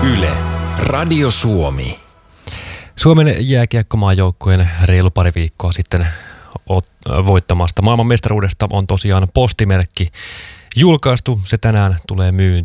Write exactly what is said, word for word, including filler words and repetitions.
Yle, Radio Suomi. Suomen jääkiekkomaajoukkojen reilu pari viikkoa sitten voittamasta maailmanmestaruudesta on tosiaan postimerkki julkaistu. Se tänään tulee myyntiin.